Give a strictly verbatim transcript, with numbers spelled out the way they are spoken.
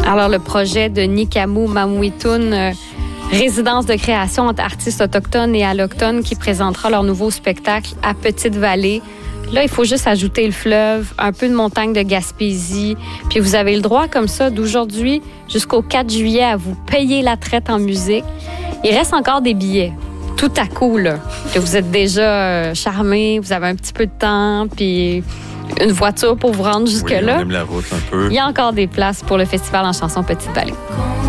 Alors, le projet de Nikamu Mamouitoun, euh, résidence de création entre artistes autochtones et allochtones qui présentera leur nouveau spectacle à Petite-Vallée. Là, il faut juste ajouter le fleuve, un peu de montagne de Gaspésie. Puis vous avez le droit, comme ça, d'aujourd'hui jusqu'au quatre juillet, à vous payer la traite en musique. Il reste encore des billets. Tout à coup, là, que vous êtes déjà euh, charmé, vous avez un petit peu de temps, puis une voiture pour vous rendre jusque-là. Oui, on aime la route un peu. Il y a encore des places pour le festival en chanson Petite-Vallée.